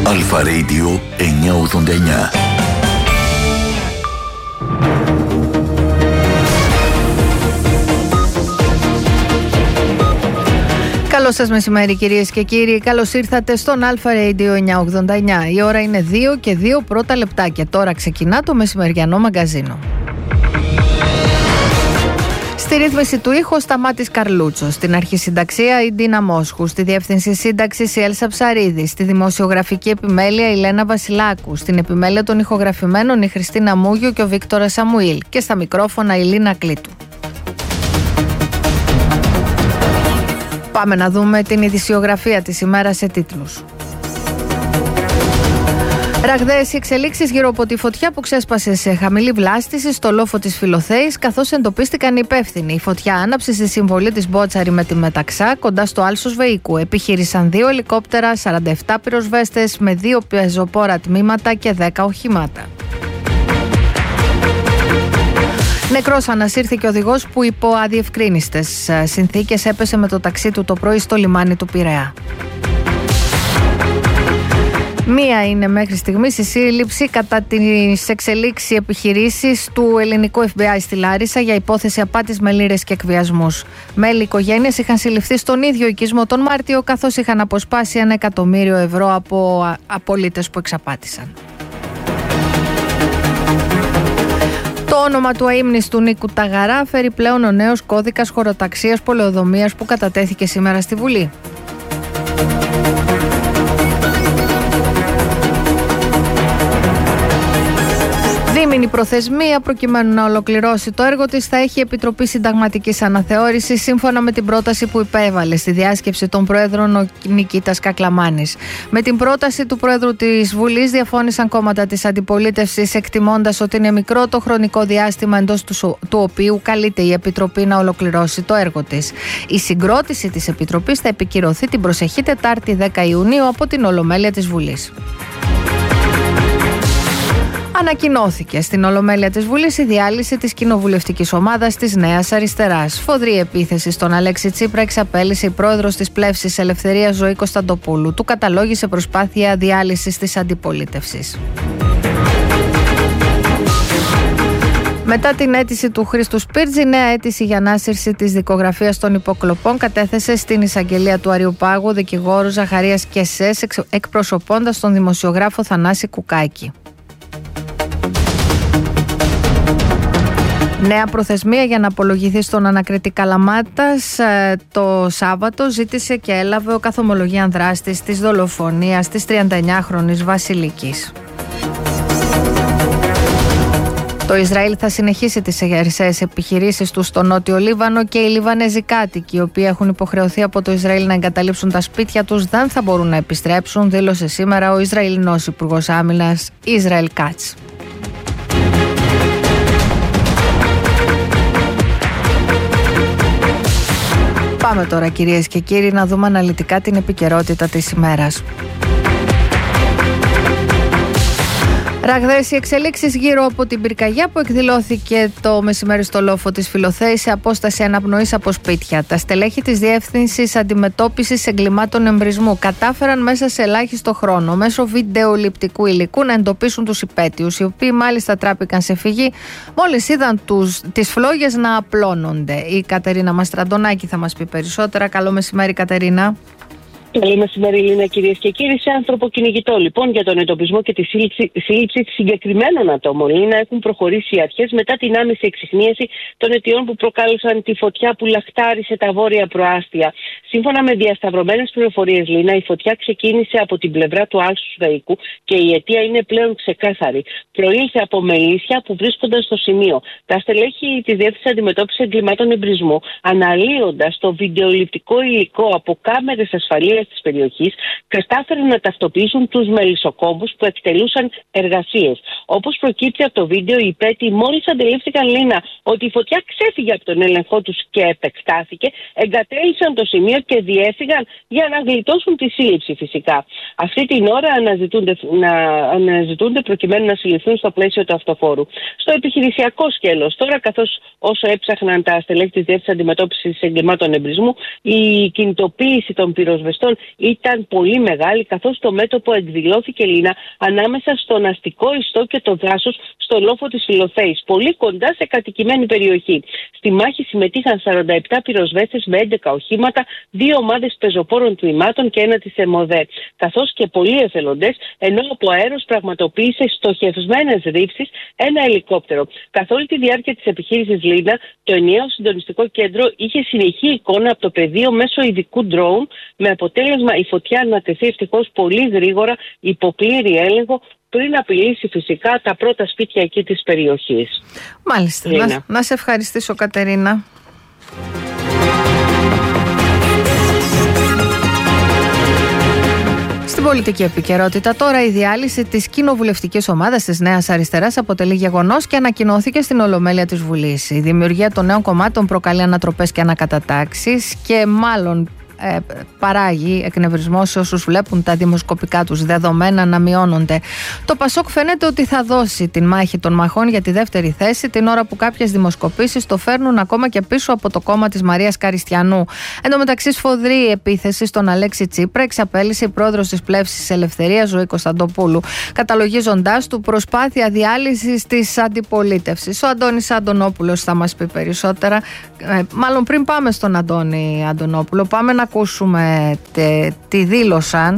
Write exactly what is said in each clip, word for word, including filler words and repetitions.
Αλφα Radio εννιακόσια ογδόντα εννιά. Καλώς σας μεσημέρι κυρίες και κύριοι, καλώς ήρθατε στον Αλφα Radio εννιακόσια ογδόντα εννιά. Η ώρα είναι δύο και δύο πρώτα λεπτά και τώρα ξεκινά το μεσημεριανό μαγκαζίνο. Στη ρύθμιση του ήχου Σταμάτης Καρλούτσος, στην αρχισυνταξία η Ντίνα Μόσχου, στη διεύθυνση σύνταξης η Έλσα Ψαρίδη, στη δημοσιογραφική επιμέλεια η Λένα Βασιλάκου, στην επιμέλεια των ηχογραφημένων η Χριστίνα Μούγιο και ο Βίκτορας Σαμουήλ και στα μικρόφωνα η Λίνα Κλήτου. Πάμε να δούμε την ειδησιογραφία της ημέρας σε τίτλους. Ραγδαίες οι εξελίξεις γύρω από τη φωτιά που ξέσπασε σε χαμηλή βλάστηση στο λόφο της Φιλοθέης, καθώς εντοπίστηκαν οι υπεύθυνοι. Η φωτιά άναψε στη συμβολή της Μπότσαρη με τη Μεταξά, κοντά στο Άλσος Βεϊκού. Επιχείρησαν δύο ελικόπτερα, σαράντα επτά πυροσβέστες με δύο πεζοπόρα τμήματα και δέκα οχημάτα. Νεκρός ανασύρθηκε ο οδηγός που υπό αδιευκρίνιστες συνθήκες έπεσε με το ταξί του το πρωί στο λιμάνι του Πειραιά. Μία είναι μέχρι στιγμής η σύλληψη κατά τις εξελίξεις επιχειρήσεις του ελληνικού εφ μπι άι στη Λάρισα για υπόθεση απάτης με λίρες και εκβιασμούς. Μέλη οικογένειας είχαν συλληφθεί στον ίδιο οικισμό τον Μάρτιο, καθώς είχαν αποσπάσει ένα εκατομμύριο ευρώ από απολύτες που εξαπάτησαν. Το όνομα του αείμνηστου Νίκου Ταγαρά φέρει πλέον ο νέος κώδικας χωροταξίας πολεοδομίας που κατατέθηκε σήμερα στη Βουλή. Δίμηνη προθεσμία προκειμένου να ολοκληρώσει το έργο της θα έχει η Επιτροπή Συνταγματικής Αναθεώρησης σύμφωνα με την πρόταση που υπέβαλε στη διάσκεψη των Προέδρων ο Νικήτας Κακλαμάνης. Με την πρόταση του Πρόεδρου της Βουλής διαφώνησαν κόμματα της αντιπολίτευσης, εκτιμώντας ότι είναι μικρό το χρονικό διάστημα εντός του, του οποίου καλείται η Επιτροπή να ολοκληρώσει το έργο της. Η συγκρότηση της Επιτροπής θα επικυρωθεί την προσεχή Τετάρτη δέκα Ιουνίου από την Ολομέλεια της Βουλής. Ανακοινώθηκε στην Ολομέλεια της Βουλής η διάλυση της κοινοβουλευτικής ομάδας της Νέας Αριστεράς. Σφοδρή επίθεση στον Αλέξη Τσίπρα εξαπέλυσε η πρόεδρος της Πλεύσης Ελευθερίας Ζωή Κωνσταντοπούλου. Του καταλόγησε προσπάθεια διάλυσης της αντιπολίτευσης. Μετά την αίτηση του Χρήστου Σπίρτζη, νέα αίτηση για ανάσυρση της δικογραφίας των υποκλοπών κατέθεσε στην εισαγγελία του Αριουπάγου δικηγόρου Ζαχαρίας Κεσές, εκπροσωπώντας τον δημοσιογράφο Θανάση Κουκάκη. Νέα προθεσμία για να απολογηθεί στον ανακριτή Καλαμάτας το Σάββατο ζήτησε και έλαβε ο καθομολογίαν δράστης της δολοφονίας της τριανταεννιάχρονης Βασιλικής. Το Ισραήλ θα συνεχίσει τις χερσαίες επιχειρήσεις του στο Νότιο Λίβανο και οι Λιβανέζοι κάτοικοι, οι οποίοι έχουν υποχρεωθεί από το Ισραήλ να εγκαταλείψουν τα σπίτια τους, δεν θα μπορούν να επιστρέψουν, δήλωσε σήμερα ο Ισραηλινός Υπουργός Άμυνας Ισραήλ Κάτς. Πάμε τώρα κυρίες και κύριοι να δούμε αναλυτικά την επικαιρότητα της ημέρας. Ραγδαίες οι εξελίξεις γύρω από την πυρκαγιά που εκδηλώθηκε το μεσημέρι στο λόφο της Φιλοθέης σε απόσταση αναπνοής από σπίτια. Τα στελέχη της Διεύθυνσης Αντιμετώπισης Εγκλημάτων Εμπρισμού κατάφεραν μέσα σε ελάχιστο χρόνο μέσω βιντεοληπτικού υλικού να εντοπίσουν τους υπαίτιους, οι οποίοι μάλιστα τράπηκαν σε φυγή μόλις είδαν τους, τις φλόγες να απλώνονται. Η Κατερίνα Μαστραντονάκη θα μας πει περισσότερα. Καλό μεσημέρι, Κατερίνα. Καλή μεσημέρι, Λίνα, κυρίες και κύριοι. Σε ανθρωποκυνηγητό, λοιπόν, για τον εντοπισμό και τη σύλληψη, σύλληψη συγκεκριμένων ατόμων, Λίνα, έχουν προχωρήσει οι αρχές μετά την άμεση εξιχνίαση των αιτιών που προκάλεσαν τη φωτιά που λαχτάρισε τα βόρεια προάστια. Σύμφωνα με διασταυρωμένες πληροφορίες, Λίνα, η φωτιά ξεκίνησε από την πλευρά του Άλσους Βεϊκού και η αιτία είναι πλέον ξεκάθαρη. Προήλθε από μελίσια που βρίσκονταν στο σημείο. Τα στελέχη της Διεύθυνσης Αντιμετώπισης Εγκλημάτων Εμπρισμού, αναλύοντας το βιντεοληπτικό υλικό από κάμερες ασφαλείας της περιοχής, κατάφεραν να ταυτοποιήσουν τους μελισσοκόμβους που εκτελούσαν εργασίες. Όπως προκύπτει από το βίντεο, οι υπέτειοι μόλις αντιλήφθηκαν, Λίνα, ότι η φωτιά ξέφυγε από τον έλεγχό τους και επεκτάθηκε, εγκατέλειψαν το σημείο και διέφυγαν για να γλιτώσουν τη σύλληψη φυσικά. Αυτή την ώρα αναζητούνται, να, αναζητούνται προκειμένου να συλληφθούν στο πλαίσιο του αυτοφόρου. Στο επιχειρησιακό σκέλος, τώρα, καθώς όσο έψαχναν τα στελέχη της Διεύθυνσης Αντιμετώπισης Εγκλημάτων Εμπρισμού, η κινητοποίηση των πυροσβεστών Ελλήνων ήταν πολύ μεγάλη, καθώς το μέτωπο εκδηλώθηκε, Λίνα, ανάμεσα στον αστικό ιστό και το δάσος στο λόφο της Φιλοθέης, πολύ κοντά σε κατοικημένη περιοχή. Στη μάχη συμμετείχαν σαράντα επτά πυροσβέστες με έντεκα οχήματα, δύο ομάδες πεζοπόρων τμήματων και ένα της ΕΜΟΔΕ, καθώς και πολλοί εθελοντές, ενώ από αέρος πραγματοποίησε στοχευμένες ρήψεις ένα ελικόπτερο. Καθ' όλη τη διάρκεια της επιχείρησης, Λίνα, το ενιαίο συντονιστικό κέντρο είχε συνεχή εικόνα από το πεδίο μέσω ειδικού ντρόουν, με αποτέλεσμα η φωτιά να τεθεί ευτυχώς πολύ γρήγορα υπό πλήρη έλεγχο, πριν απειλήσει φυσικά τα πρώτα σπίτια εκεί της περιοχής. Μάλιστα. Να, να σε ευχαριστήσω, Κατερίνα. Στην πολιτική επικαιρότητα τώρα, η διάλυση της κοινοβουλευτικής ομάδας της Νέας Αριστεράς αποτελεί γεγονός και ανακοινώθηκε στην Ολομέλεια της Βουλής. Η δημιουργία των νέων κομμάτων προκαλεί ανατροπές και ανακατατάξεις και μάλλον Ε, παράγει εκνευρισμό σε όσους βλέπουν τα δημοσκοπικά τους δεδομένα να μειώνονται. Το Πασόκ φαίνεται ότι θα δώσει την μάχη των μαχών για τη δεύτερη θέση, την ώρα που κάποιες δημοσκοπήσεις το φέρνουν ακόμα και πίσω από το κόμμα της Μαρίας Καριστιανού. Εν τω μεταξύ, σφοδρή επίθεση στον Αλέξη Τσίπρα εξαπέλυσε η πρόεδρος της Πλεύσης Ελευθερίας, Ζωή Κωνσταντοπούλου, καταλογίζοντάς του προσπάθεια διάλυσης της αντιπολίτευσης. Ο Αντώνης Αντωνόπουλος θα μας πει περισσότερα. Ε, μάλλον πριν πάμε στον Αντώνη Αντωνόπουλο, πάμε να ακούσουμε τε, τι δήλωσαν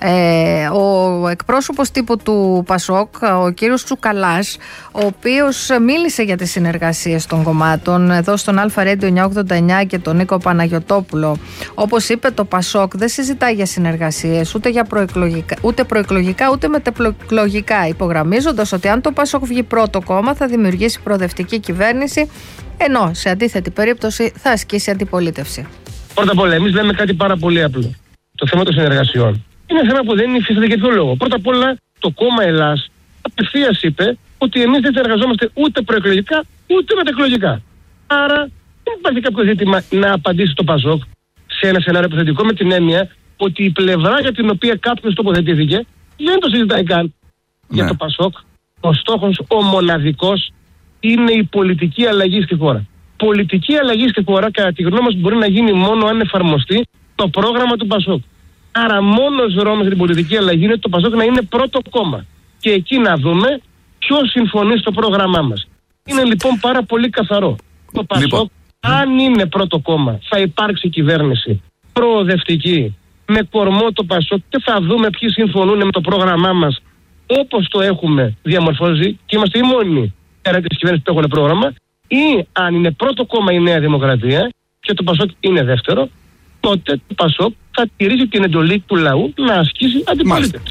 ε, ο εκπρόσωπος τύπου του Πασόκ, ο κύριος Τσουκαλάς, ο οποίος μίλησε για τις συνεργασίες των κομμάτων εδώ στον Αλφα Radio εννιακόσια ογδόντα εννιά και τον Νίκο Παναγιωτόπουλο. Όπως είπε, το Πασόκ δεν συζητάει για συνεργασίες ούτε, για προεκλογικά, ούτε προεκλογικά ούτε μετεκλογικά, υπογραμμίζοντας ότι αν το Πασόκ βγει πρώτο κόμμα θα δημιουργήσει προοδευτική κυβέρνηση, ενώ σε αντίθετη περίπτωση θα ασκήσει αντιπολίτευση. Πρώτα απ' όλα, εμείς λέμε κάτι πάρα πολύ απλό. Το θέμα των συνεργασιών είναι θέμα που δεν υφίσταται για ποιο λόγο. Πρώτα απ' όλα, το κόμμα Ελλάς απευθείας είπε ότι εμείς δεν συνεργαζόμαστε ούτε προεκλογικά ούτε μετεκλογικά. Άρα, δεν υπάρχει κάποιο ζήτημα να απαντήσει το Πασόκ σε ένα σενάριο υποθετικό, με την έννοια ότι η πλευρά για την οποία κάποιος τοποθετήθηκε δεν το συζητάει καν. Ναι. Για το Πασόκ, ο στόχος, ο μοναδικός, είναι η πολιτική αλλαγή στη χώρα. Πολιτική αλλαγή στη χώρα, κατά τη γνώμη μας, μπορεί να γίνει μόνο αν εφαρμοστεί το πρόγραμμα του Πασόκ. Άρα, μόνος δρόμος για την πολιτική αλλαγή είναι το Πασόκ να είναι πρώτο κόμμα. Και εκεί να δούμε ποιος συμφωνεί στο πρόγραμμά μας. Είναι λοιπόν πάρα πολύ καθαρό. Το Πασόκ, λοιπόν, αν είναι πρώτο κόμμα, θα υπάρξει κυβέρνηση προοδευτική, με κορμό το Πασόκ, και θα δούμε ποιοι συμφωνούν με το πρόγραμμά μας όπως το έχουμε διαμορφώσει, και είμαστε οι μόνοι πέρα της κυβέρνησης που έχουν πρόγραμμα. Ή αν είναι πρώτο κόμμα η Νέα Δημοκρατία και το Πασόκ είναι δεύτερο, τότε το Πασόκ θα τηρήσει την εντολή του λαού να ασκήσει αντιπολίτευση.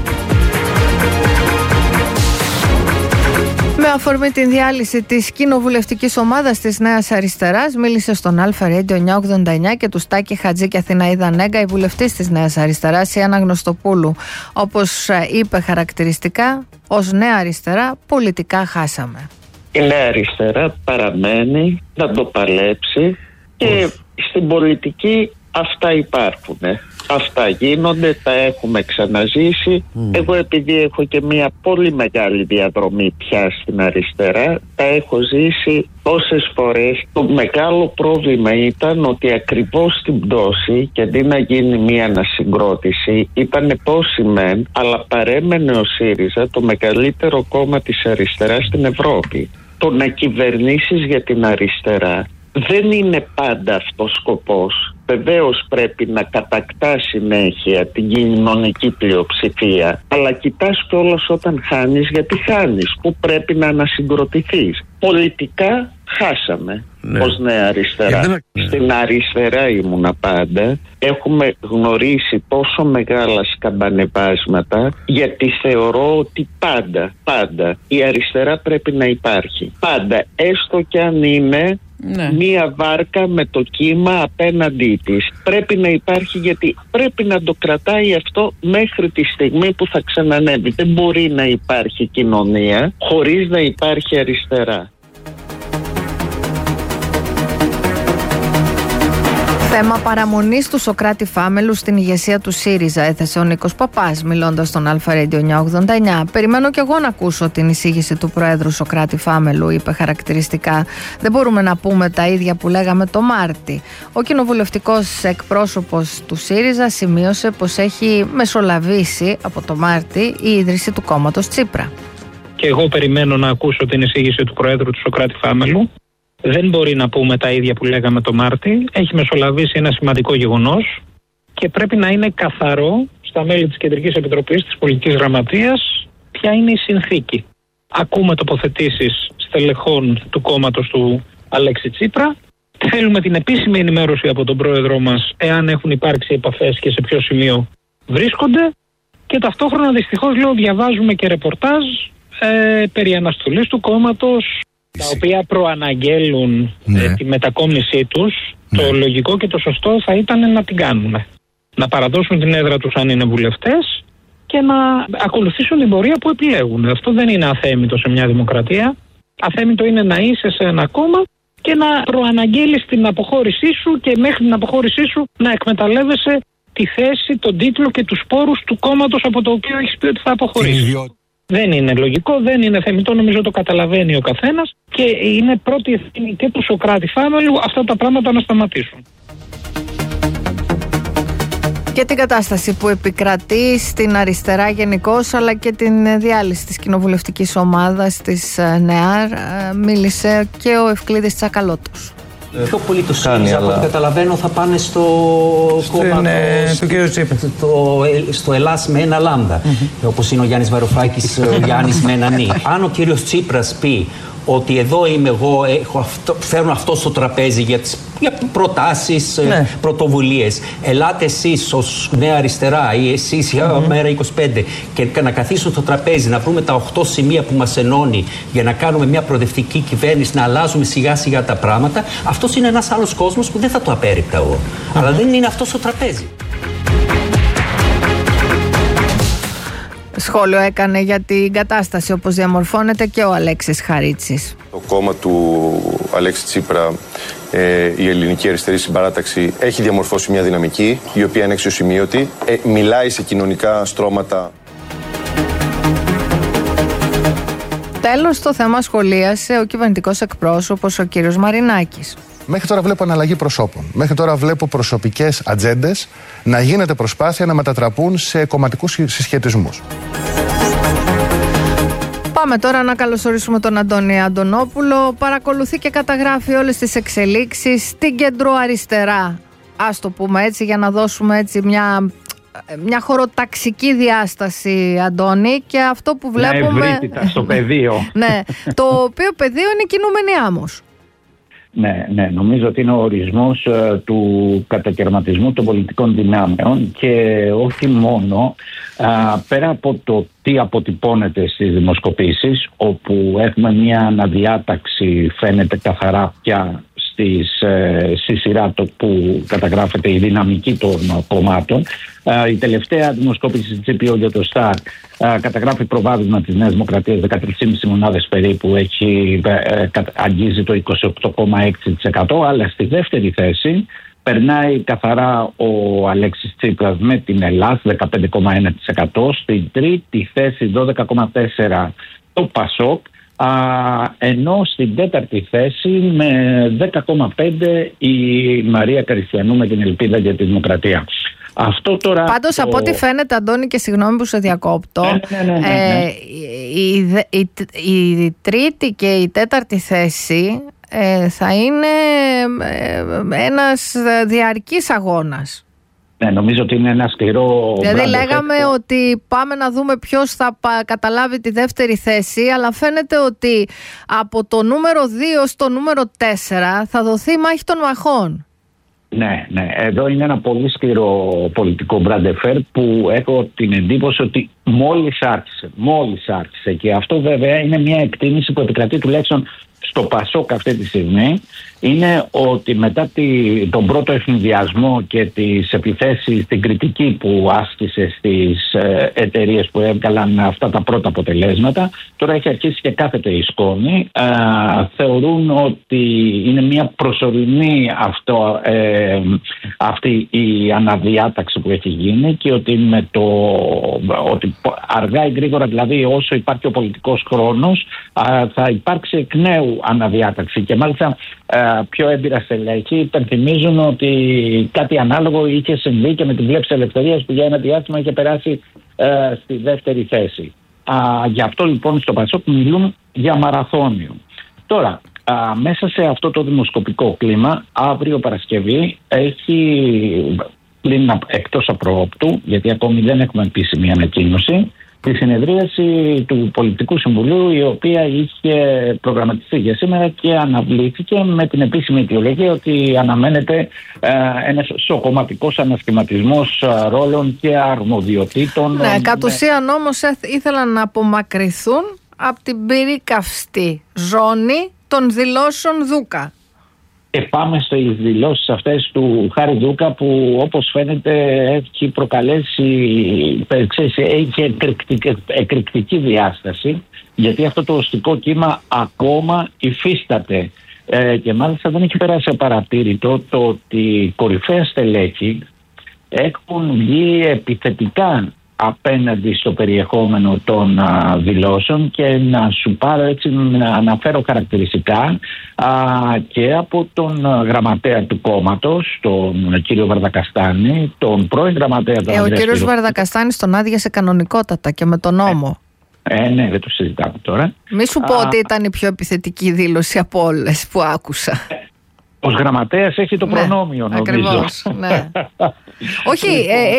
Με αφορμή την διάλυση της κοινοβουλευτικής ομάδας της Νέας Αριστεράς, μίλησε στον Αλφα Radio εννιακόσια ογδόντα εννιά και του Στάκη Χατζή και Αθηναίδα Νέγκα η βουλευτής της Νέας Αριστεράς, η Άννα Γνωστοπούλου. Όπως είπε χαρακτηριστικά, ως Νέα Αριστερά πολιτικά χάσαμε. Η Νέα Αριστερά παραμένει να το παλέψει και στην πολιτική αυτά υπάρχουν. Αυτά γίνονται, τα έχουμε ξαναζήσει. Mm. Εγώ, επειδή έχω και μια πολύ μεγάλη διαδρομή πια στην αριστερά, τα έχω ζήσει τόσες φορές. Το μεγάλο πρόβλημα ήταν ότι ακριβώς στην πτώση, και αντί να γίνει μια ανασυγκρότηση, ήταν πτώση μεν, αλλά παρέμενε ο ΣΥΡΙΖΑ το μεγαλύτερο κόμμα της αριστεράς στην Ευρώπη. Το να κυβερνήσεις για την αριστερά δεν είναι πάντα αυτός σκοπός. Βεβαίως πρέπει να κατακτά συνέχεια την κοινωνική πλειοψηφία, αλλά κοιτάς κιόλας όταν χάνεις, γιατί χάνεις, που πρέπει να ανασυγκροτηθείς. Πολιτικά χάσαμε, ναι, ως Νέα Αριστερά. Ναι. Στην αριστερά ήμουνα πάντα. Έχουμε γνωρίσει τόσο μεγάλα σκαμπανεβάσματα, γιατί θεωρώ ότι πάντα, πάντα η αριστερά πρέπει να υπάρχει. Πάντα, έστω κι αν είναι, ναι, μία βάρκα με το κύμα απέναντί της. Πρέπει να υπάρχει, γιατί πρέπει να το κρατάει αυτό μέχρι τη στιγμή που θα ξανανεύει. Δεν μπορεί να υπάρχει κοινωνία χωρίς να υπάρχει αριστερά. Θέμα παραμονής του Σωκράτη Φάμελου στην ηγεσία του ΣΥΡΙΖΑ έθεσε ο Νίκος Παπάς, μιλώντας στον Αλφα Radio εννιακόσια ογδόντα εννιά. Περιμένω κι εγώ να ακούσω την εισήγηση του Προέδρου Σωκράτη Φάμελου, είπε χαρακτηριστικά. Δεν μπορούμε να πούμε τα ίδια που λέγαμε το Μάρτι. Ο κοινοβουλευτικός εκπρόσωπος του ΣΥΡΙΖΑ σημείωσε πως έχει μεσολαβήσει από το Μάρτι η ίδρυση του κόμματος Τσίπρα. Και εγώ περιμένω να ακούσω την εισήγηση του Προέδρου του Σωκράτη Φάμελου. Δεν μπορεί να πούμε τα ίδια που λέγαμε το Μάρτι. Έχει μεσολαβήσει ένα σημαντικό γεγονός και πρέπει να είναι καθαρό στα μέλη της Κεντρικής Επιτροπής, της Πολιτικής Γραμματείας, ποια είναι η συνθήκη. Ακούμε τοποθετήσεις στελεχών του κόμματος του Αλέξη Τσίπρα. Θέλουμε την επίσημη ενημέρωση από τον Πρόεδρό μας, εάν έχουν υπάρξει επαφές και σε ποιο σημείο βρίσκονται. Και ταυτόχρονα, δυστυχώς, λέω, διαβάζουμε και ρεπορτάζ ε, περί αναστολής του κόμματος, τα οποία προαναγγέλουν ναι. ε, τη μετακόμισή τους. Ναι. Το λογικό και το σωστό θα ήταν να την κάνουν. Να παραδώσουν την έδρα τους αν είναι βουλευτές και να ακολουθήσουν την πορεία που επιλέγουν. Αυτό δεν είναι αθέμητο σε μια δημοκρατία. Αθέμητο είναι να είσαι σε ένα κόμμα και να προαναγγέλεις την αποχώρησή σου και μέχρι την αποχώρησή σου να εκμεταλλεύεσαι τη θέση, τον τίτλο και τους πόρους του κόμματος από το οποίο έχεις πει ότι θα αποχωρήσεις. Δεν είναι λογικό, δεν είναι θεμιτό, νομίζω το καταλαβαίνει ο καθένας και είναι πρώτη ευθύνη και του Σωκράτη Φάμελου αυτά τα πράγματα να σταματήσουν. Και την κατάσταση που επικρατεί στην αριστερά γενικώς, αλλά και την διάλυση της κοινοβουλευτικής ομάδας της ΝΕΑΡ, μίλησε και ο Ευκλήδης Τσακαλώτος. Πιο πολύ το ΣΥΡΙΖΑ, από ό,τι καταλαβαίνω, θα πάνε στο κόμμα του κ. Τσίπρα. Στο Ελλάς με ένα λάμδα. Mm-hmm. Όπως είναι ο Γιάννης Βαρουφάκης, ο Γιάννης με ένα νι. Αν ο κύριος Τσίπρας πει ότι εδώ είμαι εγώ, έχω αυτό, φέρνω αυτό στο τραπέζι για, τις, για προτάσεις, ναι. πρωτοβουλίες. Ελάτε εσείς ως Νέα Αριστερά ή εσείς για mm-hmm. μέρα είκοσι πέντε και να καθίσουν στο τραπέζι, να βρούμε τα οχτώ σημεία που μας ενώνει για να κάνουμε μια προοδευτική κυβέρνηση, να αλλάζουμε σιγά σιγά τα πράγματα. Αυτός είναι ένας άλλος κόσμος που δεν θα το απέρριπτα εγώ. Mm-hmm. Αλλά δεν είναι αυτό στο τραπέζι. Σχόλιο έκανε για την κατάσταση όπως διαμορφώνεται και ο Αλέξης Χαρίτσης. Το κόμμα του Αλέξη Τσίπρα, ε, η Ελληνική Αριστερή Συμπαράταξη, έχει διαμορφώσει μια δυναμική η οποία είναι αξιοσημείωτη, ε, μιλάει σε κοινωνικά στρώματα. Τέλος, το θέμα σχολίασε ο κυβερνητικός εκπρόσωπος, ο κύριος Μαρινάκης. Μέχρι τώρα βλέπω αναλλαγή προσώπων. Μέχρι τώρα βλέπω προσωπικές ατζέντες να γίνεται προσπάθεια να μετατραπούν σε κομματικούς συσχετισμούς. Πάμε τώρα να καλωσορίσουμε τον Αντώνη Αντωνόπουλο. Παρακολουθεί και καταγράφει όλες τις εξελίξεις στην κεντροαριστερά. Ας το πούμε έτσι, για να δώσουμε έτσι μια, μια χωροταξική διάσταση, Αντώνη. Και αυτό που βλέπουμε... Ναι, ευρύτητα στο πεδίο. Ναι, το οποίο πεδίο είναι κινούμενη άμμος. Ναι, ναι, νομίζω ότι είναι ο ορισμός uh, του κατακαιρματισμού των πολιτικών δυνάμεων και όχι μόνο, uh, πέρα από το τι αποτυπώνεται στις δημοσκοπήσεις, όπου έχουμε μια αναδιάταξη, φαίνεται καθαρά πια στις, ε, στη σειρά το που καταγράφεται η δυναμική των κομμάτων. Uh, η τελευταία δημοσκόπηση της τζι πι ο για το Σταρ uh, καταγράφει προβάδισμα της Νέας Δημοκρατίας δεκατρείς κόμμα πέντε μονάδες περίπου, έχει, uh, αγγίζει το είκοσι οκτώ κόμμα έξι τοις εκατό, αλλά στη δεύτερη θέση περνάει καθαρά ο Αλέξης Τσίπρας με την Ελλάδα δεκαπέντε κόμμα ένα τοις εκατό, στην τρίτη θέση δώδεκα κόμμα τέσσερα τοις εκατό το Πασόκ, Α, ενώ στην τέταρτη θέση με δέκα κόμμα πέντε τοις εκατό η Μαρία Καριστιανού με την Ελπίδα για τη Δημοκρατία. Αυτό τώρα. Πάντως το... από ό,τι φαίνεται, Αντώνη, και συγγνώμη που σε διακόπτω, ναι, ναι, ναι, ναι, ναι. Ε, η, η, η, η τρίτη και η τέταρτη θέση ε, θα είναι ε, ένας διαρκής αγώνας. Ναι, νομίζω ότι είναι ένα σκληρό. Δηλαδή λέγαμε φέτο. Ότι πάμε να δούμε ποιος θα καταλάβει τη δεύτερη θέση, αλλά φαίνεται ότι από το νούμερο δύο στο νούμερο τέσσερα θα δοθεί η μάχη των μαχών. Ναι, ναι. Εδώ είναι ένα πολύ σκληρό πολιτικό μπραντεφέρ που έχω την εντύπωση ότι μόλις άρχισε. Μόλις άρχισε. Και αυτό βέβαια είναι μια εκτίμηση που επικρατεί τουλάχιστον στο Πασόκ αυτή τη στιγμή. είναι ότι μετά τη, τον πρώτο ευνηδιασμό και τις επιθέσεις, την κριτική που άσκησε στις ε, εταιρείες που έβγαλαν αυτά τα πρώτα αποτελέσματα, τώρα έχει αρχίσει και κάθεται η σκόνη. Ε, θεωρούν ότι είναι μια προσωρινή αυτό, ε, αυτή η αναδιάταξη που έχει γίνει και ότι, με το, ότι αργά ή γρήγορα, δηλαδή όσο υπάρχει ο πολιτικός χρόνος, ε, θα υπάρξει εκ νέου αναδιάταξη. Και μάλιστα ε, πιο έμπειρα στελέχη υπενθυμίζουν ότι κάτι ανάλογο είχε συμβεί και με τη Βλέψη Ελευθερίας, που για ένα διάστημα είχε περάσει ε, στη δεύτερη θέση. Α, γι' αυτό λοιπόν στο Πασόκ μιλούν για μαραθώνιο. Τώρα, α, μέσα σε αυτό το δημοσκοπικό κλίμα, αύριο Παρασκευή έχει, πλην εκτός απροόπτου, γιατί ακόμη δεν έχουμε επίσημη ανακοίνωση, τη συνεδρίαση του Πολιτικού Συμβουλίου, η οποία είχε προγραμματιστεί για σήμερα και αναβλήθηκε με την επίσημη αιτιολογία ότι αναμένεται ε, ένας σοκομματικός ανασχηματισμός ρόλων και αρμοδιοτήτων. Ναι, κατ' ουσίαν όμως ήθελαν να απομακρυνθούν από την πυρικαυστή ζώνη των δηλώσεων Δούκα. Και πάμε στις δηλώσεις αυτές του Χάρη Δούκα, που όπως φαίνεται έχει προκαλέσει, ξέρεις, έχει εκρηκτική, εκρηκτική διάσταση, γιατί αυτό το οστικό κύμα ακόμα υφίσταται. Ε, και μάλιστα δεν έχει περάσει απαρατήρητο το ότι κορυφαία στελέχη έχουν βγει επιθετικά απέναντι στο περιεχόμενο των α, δηλώσεων, και να σου πάρω έτσι να αναφέρω χαρακτηριστικά α, και από τον γραμματέα του κόμματος, τον κύριο Βαρδακαστάνη, τον πρώην γραμματέα του ε, Ο κύριος Βαρδακαστάνης τον άδειασε κανονικότατα και με τον νόμο. Ε, ε, ναι, δεν το συζητάμε τώρα. Μη σου πω α, ότι ήταν η πιο επιθετική δήλωση από όλες που άκουσα. Ως γραμματέας έχει το προνόμιο, ναι, νομίζω. Ακριβώς, ναι. Όχι, ε,